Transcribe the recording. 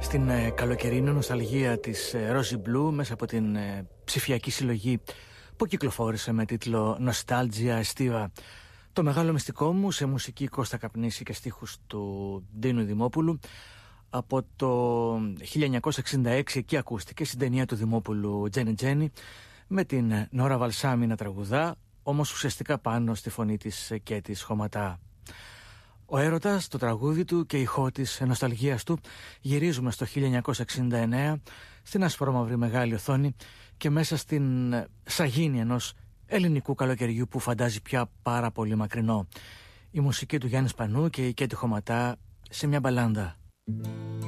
Στην καλοκαιρινή νοσταλγία της Rosy Blue μέσα από την ψηφιακή συλλογή που κυκλοφόρησε με τίτλο Nostalgia Estiva. Το μεγάλο μυστικό μου σε μουσική Κώστα Καπνίση και στίχους του Ντίνου Δημόπουλου. Από το 1966 εκεί ακούστηκε στην ταινία του Δημόπουλου Τζένι Τζένι με την Νόρα Βαλσάμι να τραγουδά, όμως ουσιαστικά πάνω στη φωνή της και της χωματά. Ο έρωτας, το τραγούδι του και η ηχό της νοσταλγίας του. Γυρίζουμε στο 1969 στην ασπρόμαυρη μεγάλη οθόνη και μέσα στην σαγίνη ενός ελληνικού καλοκαιριού που φαντάζει πια πάρα πολύ μακρινό. Η μουσική του Γιάννη Σπανού και η Κέτη Χωματά σε μια μπαλάντα.